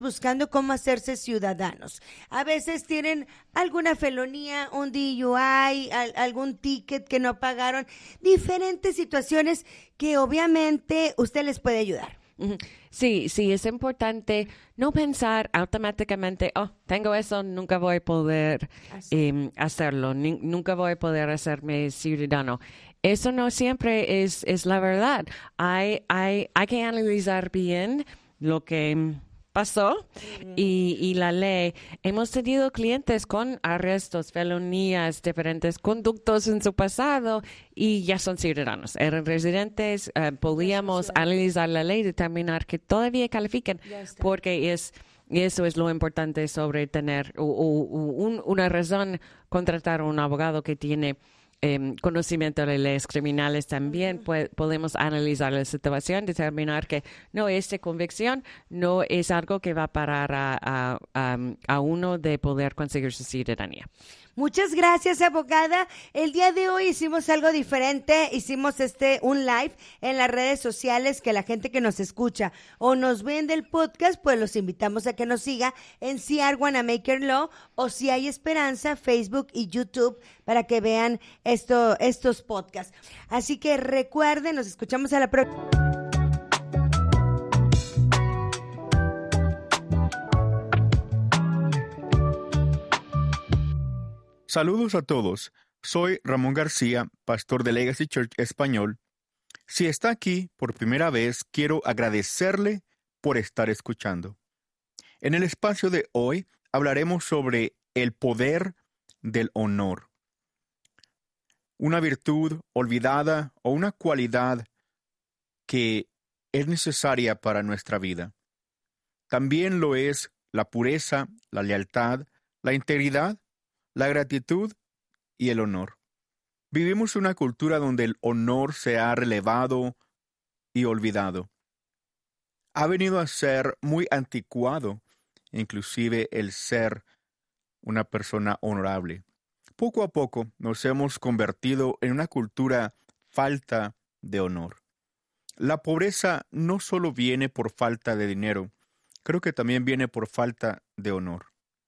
buscando cómo hacerse ciudadanos. A veces tienen alguna felonía, un DUI, algún ticket que no pagaron, diferentes situaciones que obviamente usted les puede ayudar. Ujú. Sí, sí, es importante no pensar automáticamente, oh, tengo eso, nunca voy a poder hacerlo, nunca voy a poder hacerme ciudadano. Eso no siempre es la verdad. Hay que analizar bien lo que pasó y la ley. Hemos tenido clientes con arrestos, felonías, diferentes conductos en su pasado y ya son ciudadanos. Eran residentes, podíamos analizar la ley y determinar que todavía califican porque eso es lo importante sobre tener una razón contratar a un abogado que tiene conocimiento de leyes criminales también. Podemos analizar la situación, determinar que no, esta convicción no es algo que va a parar a uno de poder conseguir su ciudadanía. Muchas gracias, abogada. El día de hoy hicimos algo diferente. Hicimos un live en las redes sociales que la gente que nos escucha o nos ve en el podcast, pues los invitamos a que nos siga en CR Wanamaker Law o Si Hay Esperanza, Facebook y YouTube para que vean estos podcasts. Así que recuerden, nos escuchamos a la próxima. Saludos a todos. Soy Ramón García, pastor de Legacy Church Español. Si está aquí por primera vez, quiero agradecerle por estar escuchando. En el espacio de hoy hablaremos sobre el poder del honor. Una virtud olvidada o una cualidad que es necesaria para nuestra vida. También lo es la pureza, la lealtad, la integridad, la gratitud y el honor. Vivimos una cultura donde el honor se ha relevado y olvidado. Ha venido a ser muy anticuado, inclusive el ser una persona honorable. Poco a poco nos hemos convertido en una cultura falta de honor. La pobreza no solo viene por falta de dinero, creo que también viene por falta de honor.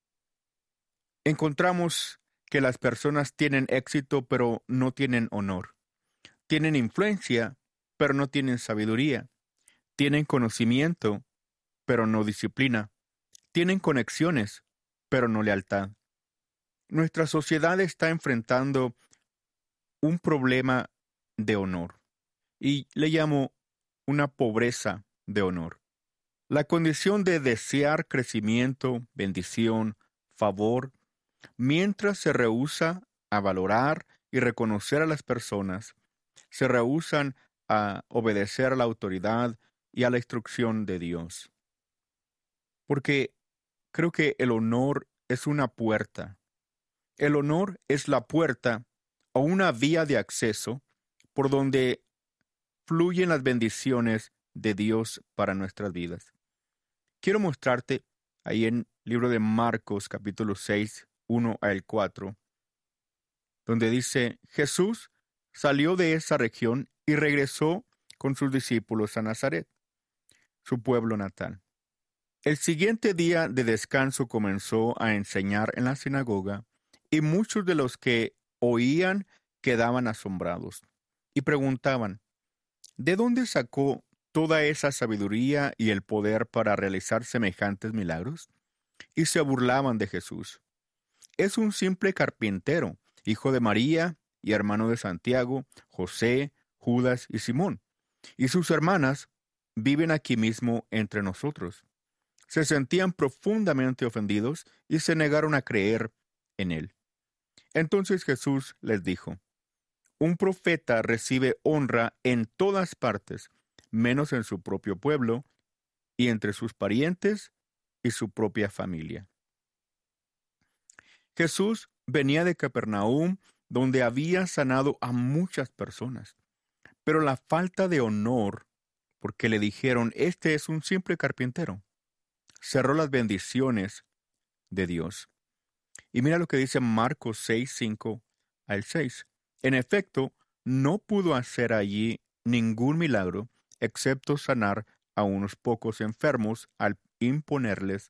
Encontramos que las personas tienen éxito, pero no tienen honor. Tienen influencia, pero no tienen sabiduría. Tienen conocimiento, pero no disciplina. Tienen conexiones, pero no lealtad. Nuestra sociedad está enfrentando un problema de honor, y le llamo una pobreza de honor. La condición de desear crecimiento, bendición, favor, mientras se rehúsa a valorar y reconocer a las personas, se rehúsan a obedecer a la autoridad y a la instrucción de Dios. Porque creo que el honor es una puerta. El honor es la puerta o una vía de acceso por donde fluyen las bendiciones de Dios para nuestras vidas. Quiero mostrarte ahí en el libro de Marcos, capítulo 6, 1 al 4, donde dice: Jesús salió de esa región y regresó con sus discípulos a Nazaret, su pueblo natal. El siguiente día de descanso comenzó a enseñar en la sinagoga, y muchos de los que oían quedaban asombrados y preguntaban: ¿de dónde sacó toda esa sabiduría y el poder para realizar semejantes milagros? Y se burlaban de Jesús. Es un simple carpintero, hijo de María y hermano de Santiago, José, Judas y Simón. Y sus hermanas viven aquí mismo entre nosotros. Se sentían profundamente ofendidos y se negaron a creer en él. Entonces Jesús les dijo: un profeta recibe honra en todas partes, menos en su propio pueblo y entre sus parientes y su propia familia. Jesús venía de Capernaum, donde había sanado a muchas personas. Pero la falta de honor, porque le dijeron: este es un simple carpintero, cerró las bendiciones de Dios. Y mira lo que dice Marcos 6, 5 al 6. En efecto, no pudo hacer allí ningún milagro, excepto sanar a unos pocos enfermos al imponerles